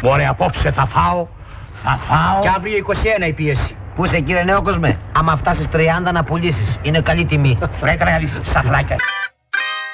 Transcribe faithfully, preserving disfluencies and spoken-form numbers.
Μωρέ, απόψε θα φάω, θα φάω. Και αύριο είκοσι ένα η πίεση. Πού είσαι κύριε Νέοκοσμε? Άμα φτάσεις τριάντα να πουλήσεις. Είναι καλή τιμή. Πρέπει να δεις σαφλάκια.